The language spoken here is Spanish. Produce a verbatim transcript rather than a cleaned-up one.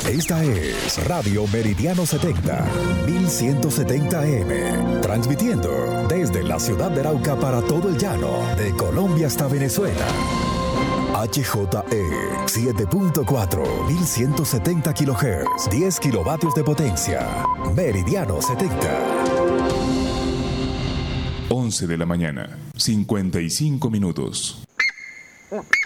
Esta es Radio Meridiano setenta, mil ciento setenta A M, transmitiendo desde la ciudad de Arauca para todo el llano, de Colombia hasta Venezuela. H J E siete punto cuatro, mil ciento setenta kilohertz, diez kilovatios de potencia. Meridiano setenta. once de la mañana, cincuenta y cinco minutos.